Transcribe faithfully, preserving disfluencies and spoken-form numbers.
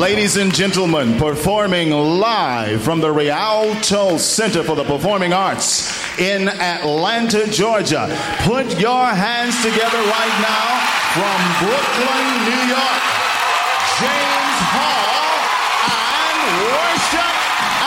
Ladies and gentlemen, performing live from the Rialto Center for the Performing Arts in Atlanta, Georgia. Put your hands together right now from Brooklyn, New York, James Hall and Worship.